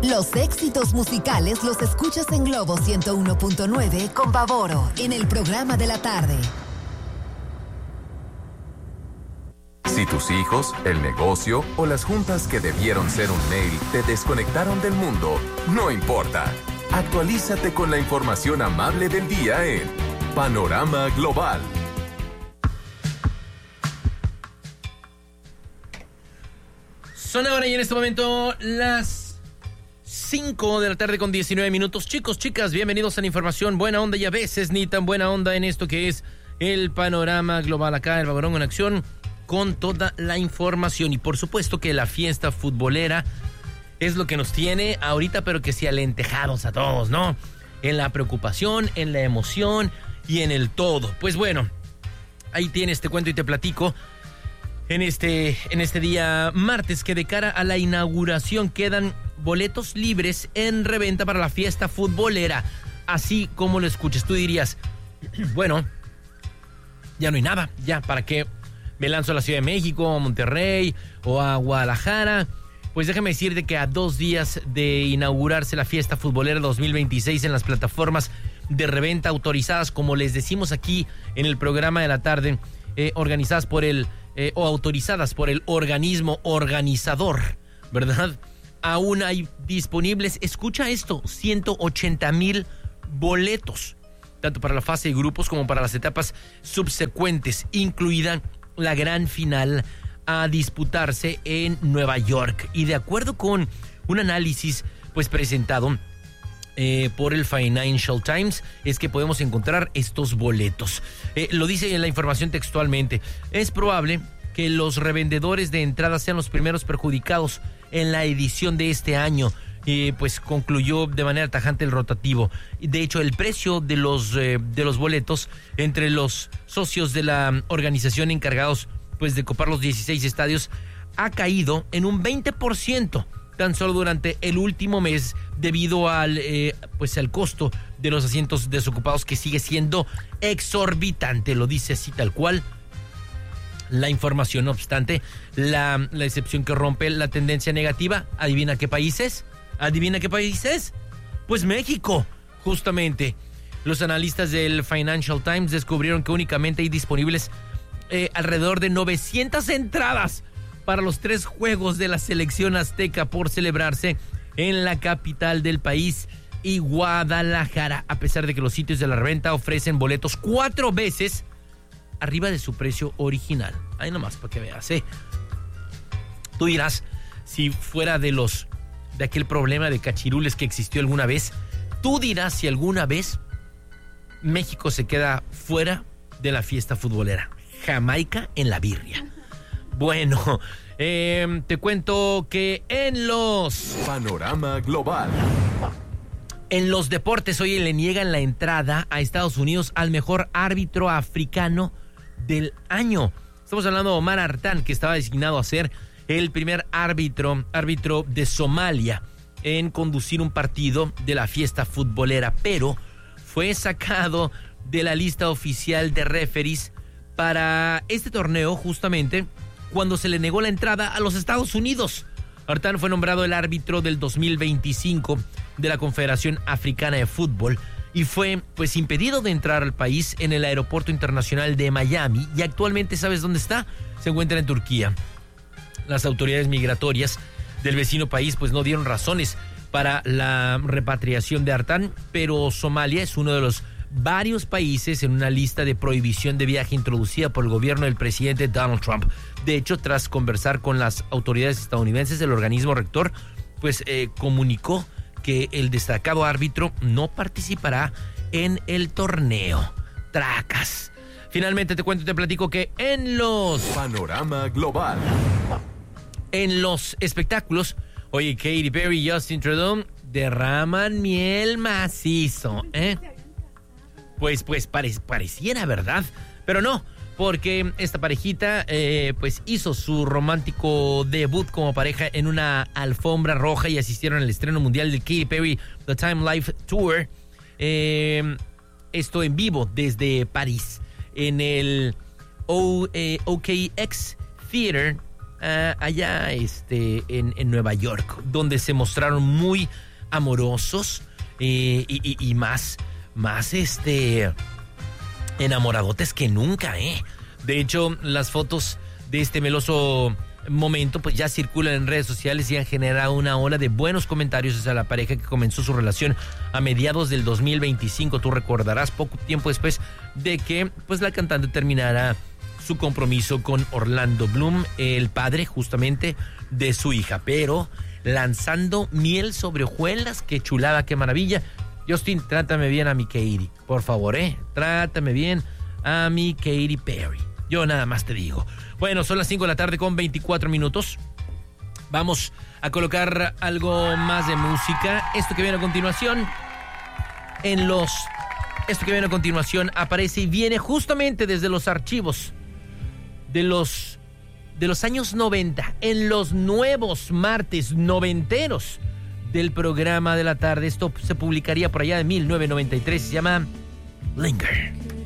Los éxitos musicales los escuchas en Globo 101.9 con Pavoro en el programa de la tarde. Si tus hijos, el negocio o las juntas que debieron ser un mail te desconectaron del mundo, no importa. Actualízate con la información amable del día en Panorama Global. Son ahora y en este momento las 5 de la tarde con 19 minutos. Chicos, chicas, bienvenidos a la información buena onda y a veces ni tan buena onda en esto que es el Panorama Global. Acá el Vaborón en acción con toda la información. Y por supuesto que la fiesta futbolera es lo que nos tiene ahorita, pero que sí alentejados a todos, ¿no? En la preocupación, en la emoción y en el todo. Pues bueno, ahí tienes, te cuento y te platico. En este día martes, que de cara a la inauguración quedan boletos libres en reventa para la fiesta futbolera. Así como lo escuches, tú dirías, bueno, ya no hay nada, ya, ¿para qué me lanzo a la Ciudad de México, a Monterrey o a Guadalajara? Pues déjame decirte que a 2 días de inaugurarse la fiesta futbolera 2026 en las plataformas de reventa autorizadas, como les decimos aquí en el programa de la tarde, organizadas por o autorizadas por el organismo organizador, ¿verdad? Aún hay disponibles, escucha esto, 180,000 boletos, tanto para la fase de grupos como para las etapas subsecuentes, incluida la gran final a disputarse en Nueva York. Y de acuerdo con un análisis pues presentado por el Financial Times, es que podemos encontrar estos boletos. Lo dice en la información textualmente: es probable que los revendedores de entradas sean los primeros perjudicados en la edición de este año. Pues concluyó de manera tajante el rotativo. De hecho, el precio de los boletos entre los socios de la organización encargados pues de copar los 16 estadios ha caído en un 20% tan solo durante el último mes, debido al costo de los asientos desocupados, que sigue siendo exorbitante. Lo dice así tal cual la información. No obstante, la excepción que rompe la tendencia negativa, ¿adivina qué país es? ¿Adivina qué país es? Pues México, justamente. Los analistas del Financial Times descubrieron que únicamente hay disponibles alrededor de 900 entradas para los 3 juegos de la selección azteca por celebrarse en la capital del país y Guadalajara, a pesar de que los sitios de la reventa ofrecen boletos 4 veces arriba de su precio original. Ahí nomás para que veas, Tú dirás, si fuera de aquel problema de cachirules que existió alguna vez, tú dirás si alguna vez México se queda fuera de la fiesta futbolera. Jamaica en la birria. Bueno, te cuento que en los Panorama Global, en los deportes, hoy le niegan la entrada a Estados Unidos al mejor árbitro africano del año. Estamos hablando de Omar Artan, que estaba designado a ser el primer árbitro de Somalia en conducir un partido de la fiesta futbolera, pero fue sacado de la lista oficial de referees para este torneo justamente cuando se le negó la entrada a los Estados Unidos. Artan fue nombrado el árbitro del 2025 de la Confederación Africana de Fútbol y fue pues impedido de entrar al país en el aeropuerto internacional de Miami, y actualmente, ¿sabes dónde está? Se encuentra en Turquía. Las autoridades migratorias del vecino país pues no dieron razones para la repatriación de Artan, pero Somalia es uno de los varios países en una lista de prohibición de viaje introducida por el gobierno del presidente Donald Trump. De hecho, tras conversar con las autoridades estadounidenses, el organismo rector pues comunicó que el destacado árbitro no participará en el torneo. Tracas. Finalmente te cuento y te platico que en los Panorama Global, en los espectáculos, oye, Katy Perry y Justin Trudeau derraman miel macizo, Pues pareciera, ¿verdad? Pero no, porque esta parejita pues hizo su romántico debut como pareja en una alfombra roja y asistieron al estreno mundial de Katy Perry The Time Life Tour. Esto en vivo desde París, en el OKX Theater allá en Nueva York, donde se mostraron muy amorosos y más enamoradotes que nunca, De hecho, las fotos de este meloso momento pues ya circulan en redes sociales y han generado una ola de buenos comentarios hacia la pareja que comenzó su relación a mediados del 2025. Tú recordarás, poco tiempo después de que pues la cantante terminara su compromiso con Orlando Bloom, el padre justamente de su hija, pero lanzando miel sobre hojuelas. Qué chulada, qué maravilla. Justin, trátame bien a mi Katy, por favor, trátame bien a mi Katy Perry. Yo nada más te digo. Bueno, son las 5 de la tarde con 24 minutos. Vamos a colocar algo más de música. Esto que viene a continuación aparece y viene justamente desde los archivos de los años 90, en los nuevos martes noventeros del programa de la tarde. Esto se publicaría por allá de 1993. Se llama Linger.